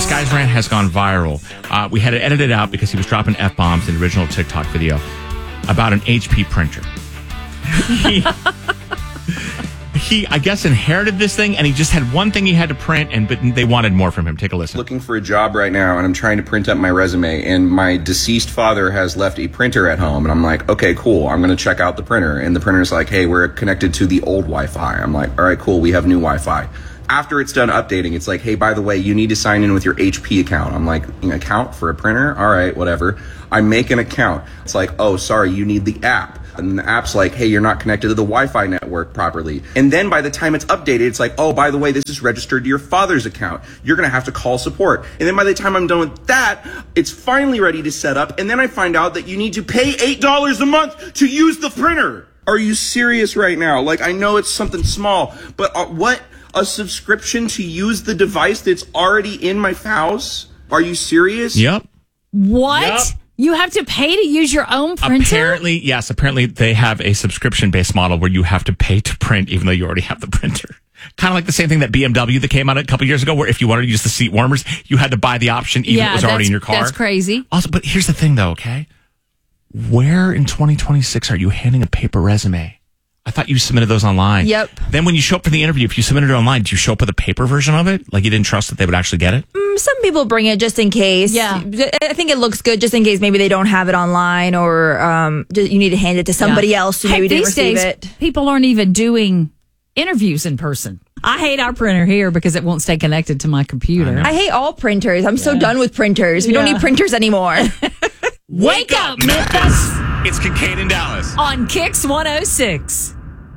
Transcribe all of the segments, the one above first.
this guy's rant has gone viral. We had to edit it out because he was dropping F-bombs in the original TikTok video about an HP printer. He, I guess, inherited this thing, and he just had one thing he had to print, but they wanted more from him. Take a listen. Looking for a job right now, and I'm trying to print up my resume, and my deceased father has left a printer at home, and I'm like, okay, cool, I'm going to check out the printer, and the printer's like, hey, we're connected to the old Wi-Fi. I'm like, all right, cool, we have new Wi-Fi. After it's done updating, it's like, hey, by the way, you need to sign in with your HP account. I'm like, an account for a printer? All right, whatever. I make an account. It's like, oh, sorry, you need the app. And the app's like, hey, you're not connected to the Wi-Fi network properly. And then by the time it's updated, it's like, oh, by the way, this is registered to your father's account. You're going to have to call support. And then by the time I'm done with that, it's finally ready to set up. And then I find out that you need to pay $8 a month to use the printer. Are you serious right now? Like, I know it's something small, but what? A subscription to use the device that's already in my house? Are you serious? Yep. What? Yep. You have to pay to use your own printer? Apparently, yes. Apparently, they have a subscription-based model where you have to pay to print even though you already have the printer. Kind of like the same thing that BMW that came out a couple years ago, where if you wanted to use the seat warmers, you had to buy the option even if it was already in your car. That's crazy. Also, but here's the thing, though, okay? Where in 2026 are you handing a paper resume? I thought you submitted those online. Yep. Then when you show up for the interview, if you submitted it online, do you show up with a paper version of it? Like you didn't trust that they would actually get it? Some people bring it just in case. Yeah. I think it looks good just in case maybe they don't have it online or you need to hand it to somebody else who maybe didn't receive it. People aren't even doing interviews in person. I hate our printer here because it won't stay connected to my computer. I hate all printers. I'm so done with printers. We don't need printers anymore. Wake up, Memphis! It's Kincaid in Dallas. On Kicks 106.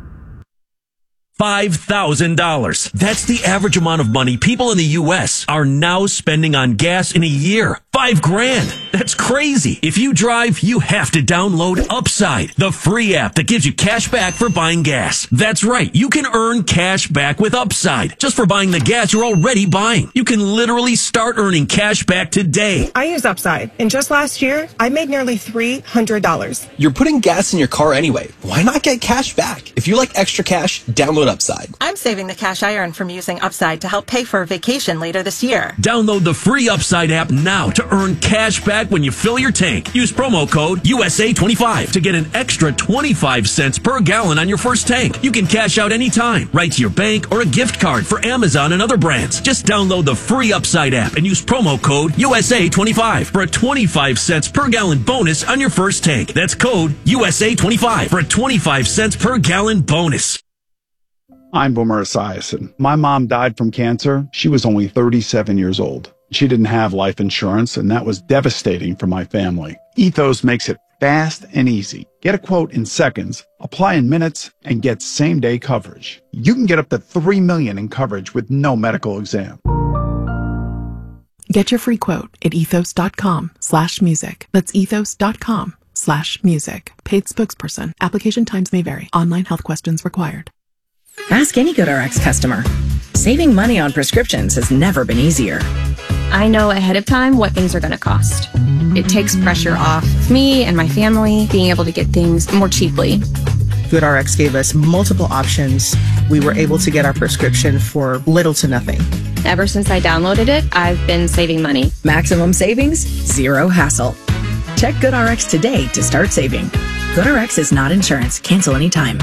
$5,000. That's the average amount of money people in the U.S. are now spending on gas in a year. $5,000. That's crazy. If you drive, you have to download Upside, the free app that gives you cash back for buying gas. That's right. You can earn cash back with Upside just for buying the gas you're already buying. You can literally start earning cash back today. I use Upside, and just last year, I made nearly $300. You're putting gas in your car anyway. Why not get cash back? If you like extra cash, download Upside. I'm saving the cash I earn from using Upside to help pay for a vacation later this year. Download the free Upside app now to earn cash back when you fill your tank. Use promo code USA25 to get an extra 25 cents per gallon on your first tank. You can cash out anytime, right to your bank or a gift card for Amazon and other brands. Just download the free Upside app and use promo code USA25 for a 25 cents per gallon bonus on your first tank. That's code USA25 for a 25 cents per gallon bonus. I'm Boomer Esiason. My mom died from cancer. She was only 37 years old. She didn't have life insurance, and that was devastating for my family. Ethos makes it fast and easy. Get a quote in seconds, apply in minutes, and get same-day coverage. You can get up to $3 million in coverage with no medical exam. Get your free quote at ethos.com/music. That's ethos.com/music. Paid spokesperson. Application times may vary. Online health questions required. Ask any GoodRx customer. Saving money on prescriptions has never been easier. I know ahead of time what things are going to cost. It takes pressure off me and my family being able to get things more cheaply. GoodRx gave us multiple options. We were able to get our prescription for little to nothing. Ever since I downloaded it, I've been saving money. Maximum savings, zero hassle. Check GoodRx today to start saving. GoodRx is not insurance. Cancel anytime.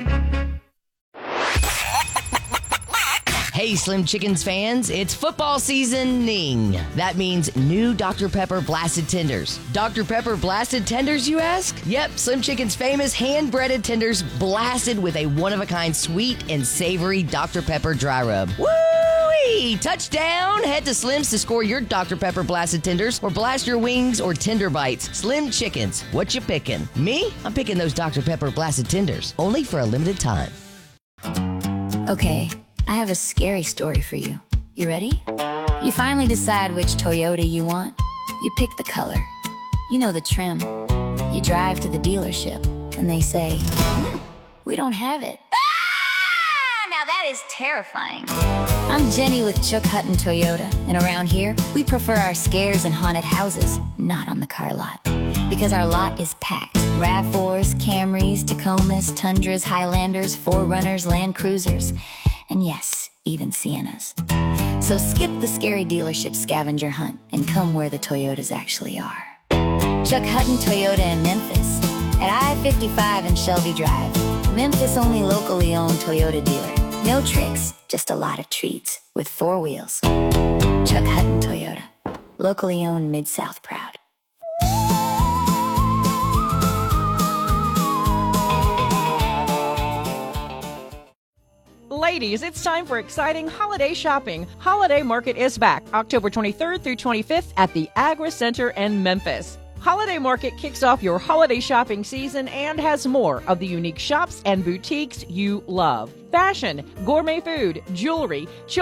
Hey, Slim Chickens fans, it's football seasoning. That means new Dr. Pepper Blasted Tenders. Dr. Pepper Blasted Tenders, you ask? Yep, Slim Chicken's famous hand-breaded tenders blasted with a one-of-a-kind sweet and savory Dr. Pepper dry rub. Woo-wee! Touchdown! Head to Slim's to score your Dr. Pepper Blasted Tenders or blast your wings or tender bites. Slim Chickens, what you picking? Me? I'm picking those Dr. Pepper Blasted Tenders, only for a limited time. Okay. I have a scary story for you. You ready? You finally decide which Toyota you want. You pick the color. You know the trim. You drive to the dealership, and they say, we don't have it. Ah! Now that is terrifying. I'm Jenny with Chuck Hutton Toyota, and around here, we prefer our scares in haunted houses, not on the car lot. Because our lot is packed. RAV4s, Camrys, Tacomas, Tundras, Highlanders, 4Runners, Land Cruisers, and yes, even Siennas. So skip the scary dealership scavenger hunt and come where the Toyotas actually are. Chuck Hutton Toyota in Memphis at I-55 and Shelby Drive. Memphis' only locally owned Toyota dealer. No tricks, just a lot of treats with 4 wheels. Chuck Hutton Toyota. Locally owned, Mid-South proud. Ladies, it's time for exciting holiday shopping. Holiday Market is back October 23rd through 25th at the Agri Center in Memphis. Holiday Market kicks off your holiday shopping season and has more of the unique shops and boutiques you love. Fashion, gourmet food, jewelry,